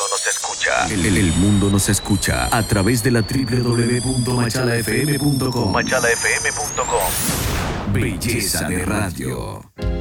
nos escucha. El mundo nos escucha a través de la www.machalafm.com. Machalafm.com. Belleza de radio.